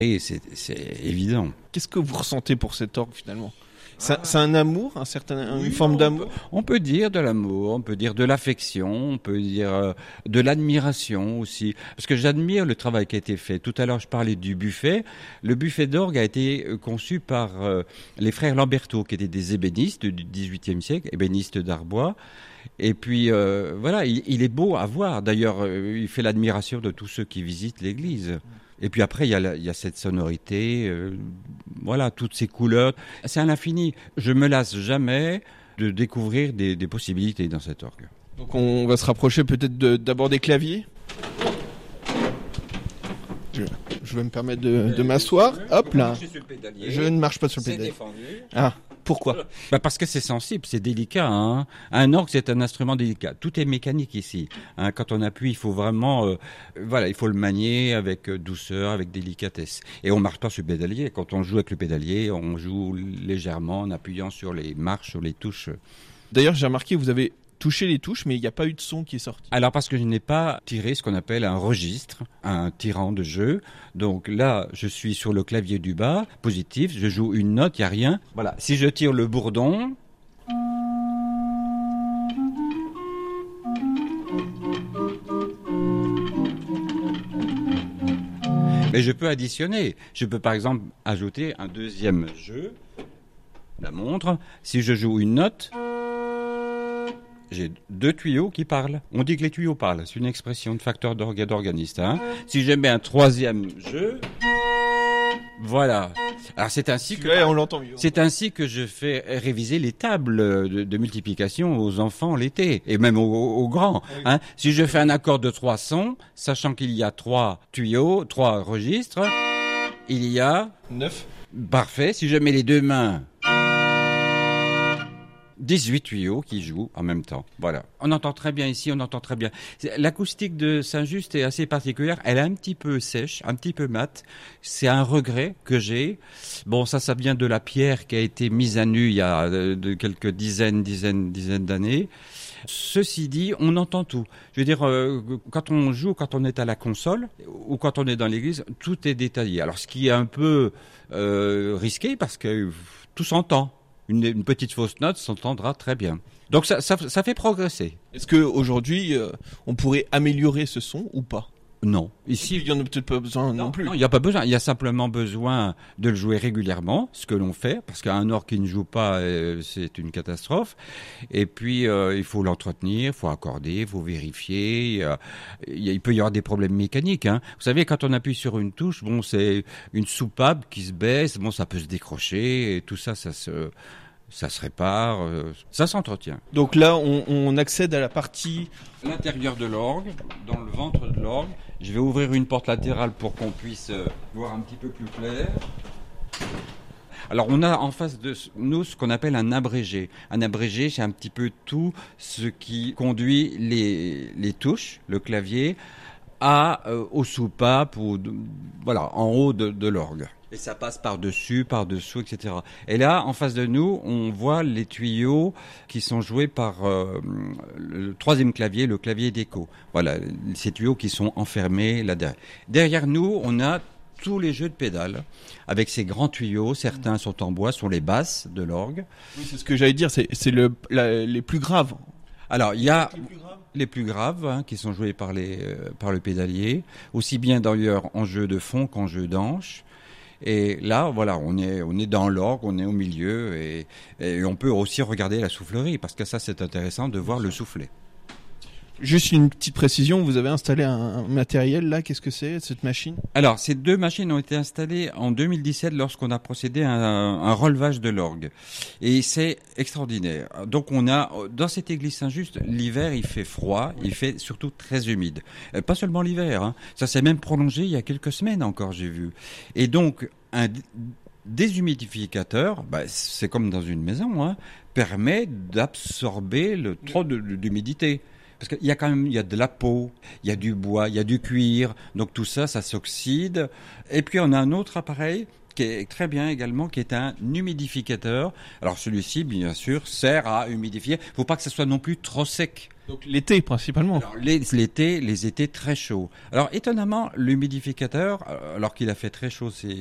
Et c'est évident. Qu'est-ce que vous ressentez pour cet orgue finalement ? C'est un amour, une forme d'amour ? On peut dire de l'amour, on peut dire de l'affection, on peut dire de l'admiration aussi. Parce que j'admire le travail qui a été fait. Tout à l'heure, je parlais du buffet. Le buffet d'orgue a été conçu par les frères Lamberto, qui étaient des ébénistes du XVIIIe siècle, ébénistes d'Arbois. Et puis, voilà, il est beau à voir. D'ailleurs, il fait l'admiration de tous ceux qui visitent l'église. Et puis après, il y a cette sonorité, voilà, toutes ces couleurs. C'est à l'infini. Je me lasse jamais de découvrir des possibilités dans cet orgue. Donc on va se rapprocher peut-être d'abord des claviers. Je vais me permettre de m'asseoir. Hop là. Je ne marche pas sur le pédalier. Ah, pourquoi ? Parce que c'est sensible, c'est délicat. Hein. Un orgue, c'est un instrument délicat. Tout est mécanique ici. Hein. Quand on appuie, il faut vraiment, il faut le manier avec douceur, avec délicatesse. Et on marche pas sur le pédalier. Quand on joue avec le pédalier, on joue légèrement en appuyant sur les marches, sur les touches. D'ailleurs, j'ai remarqué, vous avez touché les touches, mais il n'y a pas eu de son qui est sorti. Alors parce que je n'ai pas tiré ce qu'on appelle un registre, un tirant de jeu. Donc là, je suis sur le clavier du bas, positif, je joue une note, il n'y a rien. Voilà, si je tire le bourdon... Mais je peux additionner. Je peux par exemple ajouter un deuxième jeu, la montre. Si je joue une note... J'ai 2 tuyaux qui parlent. On dit que les tuyaux parlent. C'est une expression de facteur d'orgue et d'organiste. Hein. Si j'aimais un troisième jeu, voilà. Alors c'est ainsi que je fais réviser les tables de multiplication aux enfants l'été et même aux grands. Oui. Hein. Si je fais un accord de 3 sons, sachant qu'il y a 3 tuyaux, 3 registres, il y a 9. Parfait. Si je mets les 2 mains. 18 tuyaux qui jouent en même temps. Voilà. On entend très bien ici, on entend très bien. L'acoustique de Saint-Just est assez particulière. Elle est un petit peu sèche, un petit peu mate. C'est un regret que j'ai. Bon, ça vient de la pierre qui a été mise à nu il y a de quelques dizaines d'années. Ceci dit, on entend tout. Je veux dire, quand on joue, quand on est à la console ou quand on est dans l'église, tout est détaillé. Alors, ce qui est un peu risqué parce que tout s'entend. Une petite fausse note s'entendra très bien. Donc ça fait progresser. Est-ce qu'aujourd'hui, on pourrait améliorer ce son ou pas ? Non. Ici, il n'y en a peut-être pas besoin non plus. Non, il n'y a pas besoin. Il y a simplement besoin de le jouer régulièrement, ce que l'on fait, parce qu'un orgue qui ne joue pas, c'est une catastrophe. Et puis, il faut l'entretenir, il faut accorder, il faut vérifier. Il peut y avoir des problèmes mécaniques. Hein. Vous savez, quand on appuie sur une touche, bon, c'est une soupape qui se baisse, bon, ça peut se décrocher, et tout ça, ça se répare, ça s'entretient. Donc là, on accède à la partie... L'intérieur de l'orgue, dans le ventre de l'orgue. Je vais ouvrir une porte latérale pour qu'on puisse voir un petit peu plus clair. Alors on a en face de nous ce qu'on appelle un abrégé. Un abrégé, c'est un petit peu tout ce qui conduit les touches, le clavier, aux soupapes, voilà, en haut de l'orgue. Et ça passe par-dessus, par-dessous, etc. Et là, en face de nous, on voit les tuyaux qui sont joués par le troisième clavier, le clavier d'écho. Voilà, ces tuyaux qui sont enfermés là-derrière. Derrière nous, on a tous les jeux de pédales, avec ces grands tuyaux. Certains sont en bois, sont les basses de l'orgue. Oui, c'est ce que j'allais dire, c'est les plus graves. Alors, il y a les plus graves hein, qui sont joués par le pédalier, aussi bien d'ailleurs en jeu de fond qu'en jeu d'anche. Et là, voilà, on est dans l'orgue, on est au milieu et on peut aussi regarder la soufflerie parce que ça, c'est intéressant de voir le soufflet. Juste une petite précision, vous avez installé un matériel là, qu'est-ce que c'est cette machine ? Alors, ces 2 machines ont été installées en 2017 lorsqu'on a procédé à un relevage de l'orgue. Et c'est extraordinaire. Donc on a, dans cette église Saint-Just, l'hiver il fait froid, il fait surtout très humide. Pas seulement l'hiver, hein. Ça s'est même prolongé il y a quelques semaines encore, j'ai vu. Et donc, un déshumidificateur, c'est comme dans une maison, hein, permet d'absorber le trop d'humidité. Parce qu'il y a quand même, il y a de la peau, il y a du bois, il y a du cuir, donc tout ça, ça s'oxyde. Et puis on a un autre appareil qui est très bien également, qui est un humidificateur. Alors celui-ci, bien sûr, sert à humidifier. Il ne faut pas que ça soit non plus trop sec. Donc l'été principalement. Alors, les étés très chauds. Alors étonnamment, l'humidificateur, alors qu'il a fait très chaud